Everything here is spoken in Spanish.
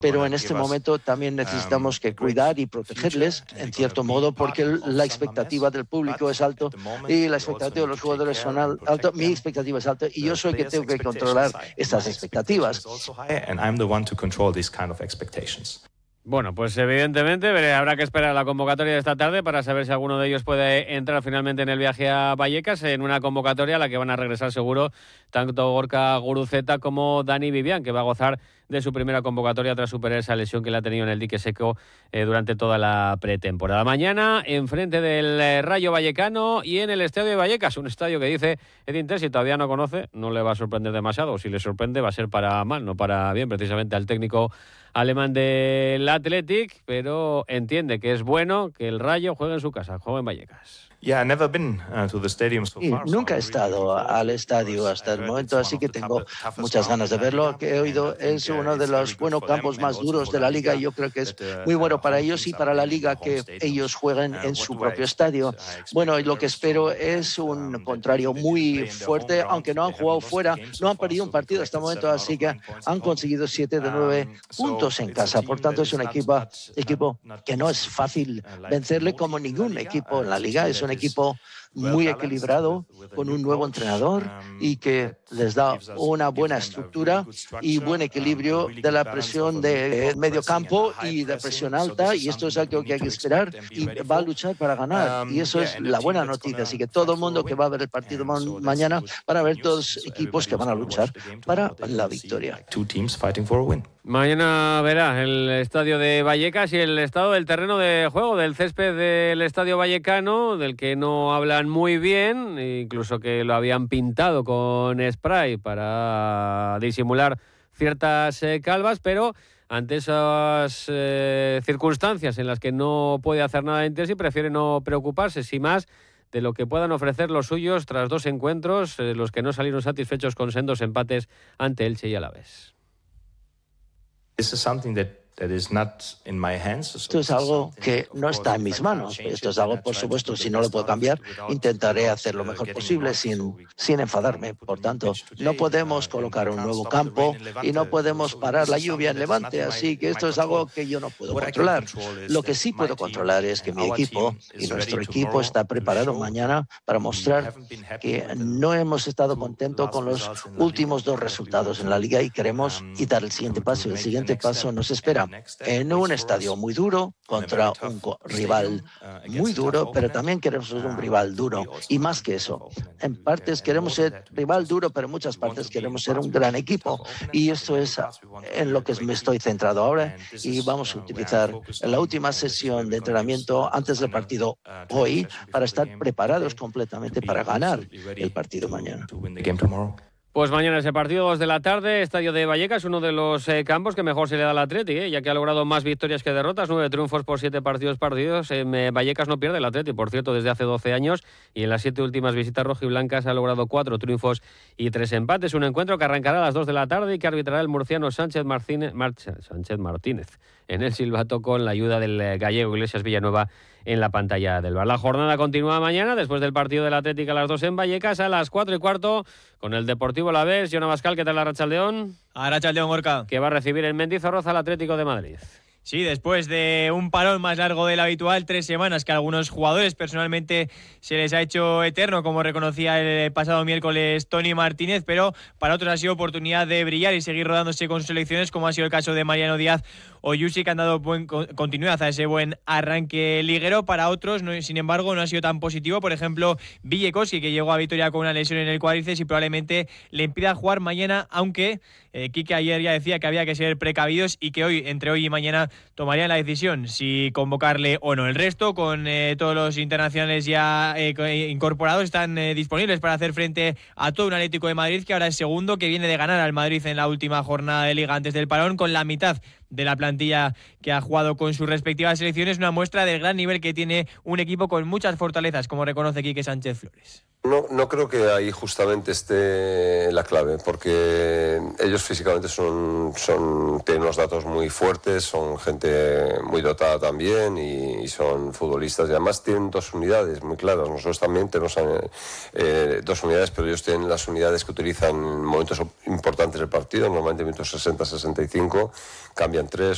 pero en este momento también necesitamos que cuidar y protegerles, en cierto modo, porque la expectativa del público es alto y la expectativa de los jugadores son alto. Mi expectativa es alta y yo soy el que tengo que controlar estas expectativas. Bueno, pues evidentemente habrá que esperar a la convocatoria de esta tarde para saber si alguno de ellos puede entrar finalmente en el viaje a Vallecas, en una convocatoria a la que van a regresar seguro tanto Gorka Guruceta como Dani Vivian, que va a gozar de su primera convocatoria tras superar esa lesión que le ha tenido en el dique seco durante toda la pretemporada. Mañana, enfrente del Rayo Vallecano y en el Estadio de Vallecas, un estadio que dice Edin Terzic, si todavía no conoce, no le va a sorprender demasiado, o si le sorprende va a ser para mal, no para bien, precisamente al técnico alemán del Athletic, pero entiende que es bueno que el Rayo juegue en su casa, juegue en Vallecas. Nunca he estado al estadio hasta el momento, así que tengo muchas ganas de verlo. Que he oído es uno de los buenos campos más duros de la liga y yo creo que es muy bueno para ellos y para la liga que ellos jueguen en su propio estadio. Bueno, y lo que espero es un contrario muy fuerte, aunque no han jugado fuera, no han perdido un partido hasta el momento, así que han conseguido 7 de 9 puntos en casa. Por tanto, es un equipo que no es fácil vencerle como ningún equipo en la liga. Es un equipo muy equilibrado, con un nuevo entrenador y que les da una buena estructura y buen equilibrio de la presión de medio campo y de presión alta, y esto es algo que hay que esperar y va a luchar para ganar, y eso es la buena noticia. Así que todo el mundo que va a ver el partido mañana van a ver dos equipos que van a luchar para la victoria. Mañana verá el estadio de Vallecas y el estado del terreno de juego, del césped del estadio vallecano, del que no hablan muy bien, incluso que lo habían pintado con spray para disimular ciertas calvas, pero ante esas circunstancias en las que no puede hacer nada en Terzic, prefiere no preocuparse, sin más, de lo que puedan ofrecer los suyos tras 2 encuentros, los que no salieron satisfechos con sendos empates ante Elche y Alavés. Esto es algo que no está en mis manos. Esto es algo, por supuesto, si no lo puedo cambiar, intentaré hacer lo mejor posible sin enfadarme. Por tanto, no podemos colocar un nuevo campo y no podemos parar la lluvia en Levante. Así que esto es algo que yo no puedo controlar. Lo que sí puedo controlar es que mi equipo y nuestro equipo está preparado mañana para mostrar que no hemos estado contentos con los últimos 2 resultados en la liga y queremos dar el siguiente paso. El siguiente paso nos espera en un estadio muy duro contra un rival muy duro, pero también queremos ser un rival duro, y más que eso, en partes queremos ser rival duro, pero en muchas partes queremos ser un gran equipo, y esto es en lo que me estoy centrado ahora, y vamos a utilizar la última sesión de entrenamiento antes del partido hoy para estar preparados completamente para ganar el partido mañana. Pues mañana ese partido, 2 de la tarde, estadio de Vallecas, uno de los campos que mejor se le da al Athletic, ya que ha logrado más victorias que derrotas, 9 triunfos por 7 partidos perdidos. Vallecas no pierde el Athletic, por cierto, desde hace 12 años, y en las 7 últimas visitas rojiblancas ha logrado 4 triunfos y 3 empates. Un encuentro que arrancará a las 2 de la tarde y que arbitrará el murciano Sánchez Martínez en el silbato, con la ayuda del gallego Iglesias Villanueva en la pantalla del bar. La jornada continúa mañana, después del partido del Atlético a las 2 en Vallecas, a las 4:15 con el Deportivo Alavés. Joan Abascal, ¿qué tal la Arratsaldeón? Arratsaldeón, Gorka. Que va a recibir en Mendizorroza al Atlético de Madrid. Sí, después de un parón más largo del habitual, 3 semanas, que a algunos jugadores personalmente se les ha hecho eterno, como reconocía el pasado miércoles Tony Martínez, pero para otros ha sido oportunidad de brillar y seguir rodándose con sus selecciones, como ha sido el caso de Mariano Díaz o Yusi, que han dado continuidad a ese buen arranque liguero. Para otros, sin embargo, no ha sido tan positivo. Por ejemplo, Villekoski, que llegó a Vitoria con una lesión en el cuádriceps y probablemente le impida jugar mañana, aunque Quique ayer ya decía que había que ser precavidos y que hoy, entre hoy y mañana, tomarían la decisión si convocarle o no. El resto, con todos los internacionales ya incorporados, están disponibles para hacer frente a todo un Atlético de Madrid que ahora es segundo, que viene de ganar al Madrid en la última jornada de Liga antes del parón, con la mitad de la plantilla que ha jugado con sus respectivas selecciones. Una muestra del gran nivel que tiene un equipo con muchas fortalezas, como reconoce Quique Sánchez Flores. No creo que ahí justamente esté la clave, porque ellos físicamente tienen unos datos muy fuertes, son gente muy dotada también y son futbolistas, y además tienen 2 unidades muy claras. Nosotros también tenemos 2 unidades, pero ellos tienen las unidades que utilizan en momentos importantes del partido, normalmente minutos 60-65, cambian 3,